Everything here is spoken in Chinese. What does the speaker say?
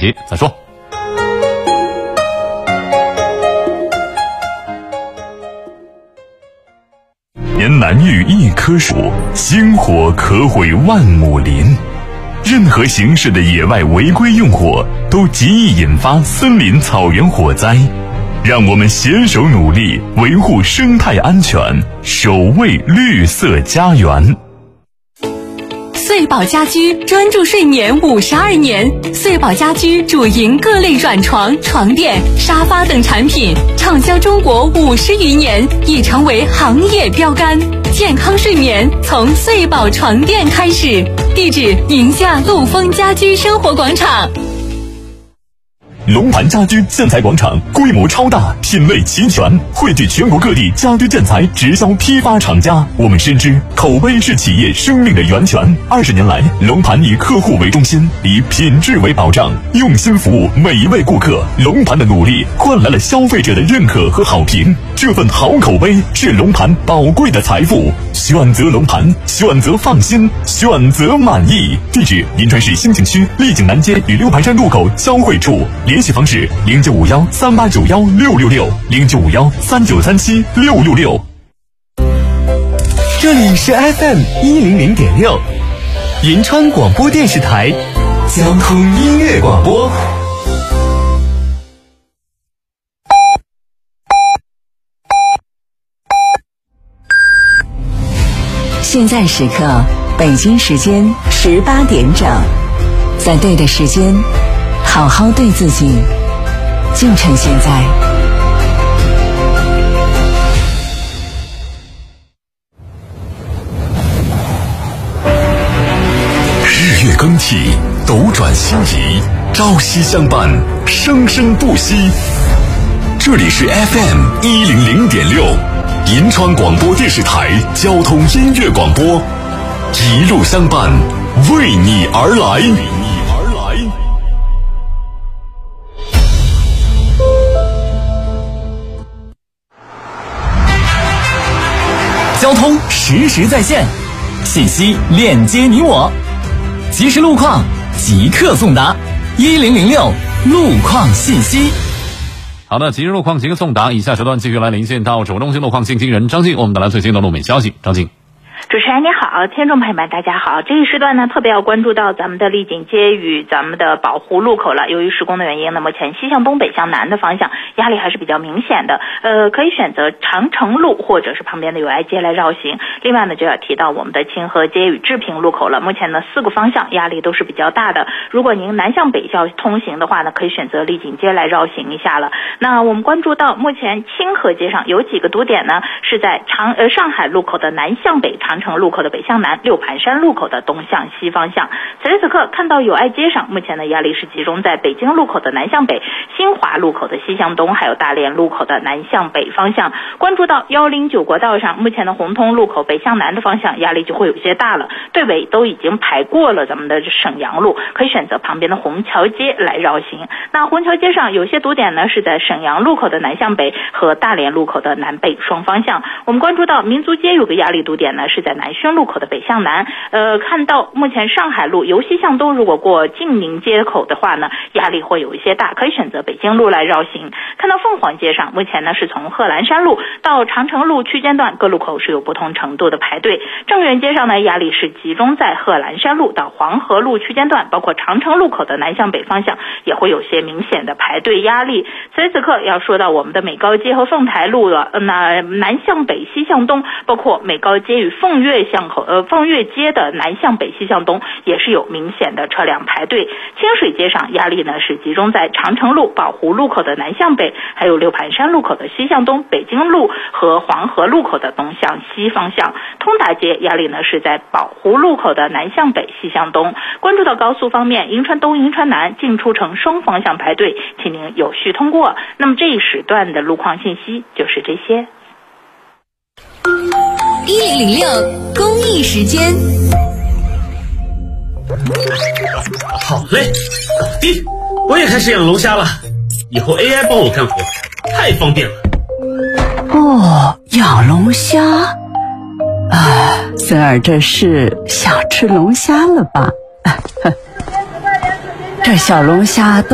节再说。 年难遇一棵树，星火可毁万亩林。任何形式的野外违规用火都极易引发森林草原火灾，让我们携手努力维护生态安全，守卫绿色家园。 穗宝家居专注睡眠52年，穗宝家居主营各类软床、床垫、沙发等产品，畅销中国50余年，已成为行业标杆。健康睡眠从穗宝床垫开始。地址：宁夏陆丰家居生活广场。 龙盘家居建材广场规模超大，品类齐全，汇聚全国各地家居建材直销批发厂家。我们深知口碑是企业生命的源泉。20年来，龙盘以客户为中心，以品质为保障，用心服务每一位顾客。龙盘的努力换来了消费者的认可和好评，这份好口碑是龙盘宝贵的财富。选择龙盘，选择放心，选择满意。地址：银川市兴庆区丽景南街与六盘山路口交汇处。联系方式：0951389166，0951393766。 这里是 FM 100.6，银川广播电视台交通音乐广播。 现在时刻，北京时间18点整，在对的时间，好好对自己，就趁现在。 日月更替，斗转星移，朝夕相伴，生生不息。这里是 FM 100.6，银川广播电视台交通音乐广播，一路相伴，为你而来。 交通实时在线，信息链接你我，即时路况即刻送达，1006路况信息。 好的，即时路况即刻送达。以下时段继续来连线到主动性路况信息人张静，我们带来最新的路面消息。张静。 主持人你好，听众朋友们大家好。这一时段呢，特别要关注到咱们的丽景街与咱们的宝湖路口了。由于施工的原因呢，目前西向东北向南的方向压力还是比较明显的。可以选择长城路或者是旁边的友爱街来绕行。另外呢，就要提到我们的清河街与治平路口了。目前呢，4个方向压力都是比较大的。如果您南向北要通行的话呢，可以选择丽景街来绕行一下了。那我们关注到目前清河街上有几个堵点呢，是在上海路口的南向北，长城路口的北向南，六盘山路口的东向西方向。此时此刻看到友爱街上，目前的压力是集中在北京路口的南向北，新华路口的西向东，还有大连路口的南向北方向。关注到109国道上，目前的红通路口北向南的方向压力就会有些大了，队尾都已经排过了咱们的沈阳路，可以选择旁边的虹桥街来绕行。那虹桥街上有些堵点呢，是在沈阳路口的南向北和大连路口的南北双方向。我们关注到民族街有个压力堵点呢，是在南宣路口的北向南。看到目前上海路由西向东，如果过晋宁街口的话呢，压力会有一些大，可以选择北京路来绕行。看到凤凰街上，目前呢是从贺兰山路到长城路区间段，各路口是有不同程度的排队。正源街上呢，压力是集中在贺兰山路到黄河路区间段，包括长城路口的南向北方向也会有些明显的排队压力。此时此刻要说到我们的美高街和凤台路了，那南向北西向东，包括美高街与凤跃街的南向北西向东也是有明显的车辆排队。清水街上压力呢是集中在长城路宝湖路口的南向北，还有六盘山路口的西向东，北京路和黄河路口的东向西方向。通达街压力呢是在宝湖路口的南向北西向东。关注到高速方面，银川东银川南进出城双方向排队，请您有序通过。那么这一时段的路况信息就是这些。 1006公益时间。 好嘞，搞定！我也开始养龙虾了，以后 AI 帮我干活，太方便了。 哦，养龙虾？孙儿这是想吃龙虾了吧？这小龙虾都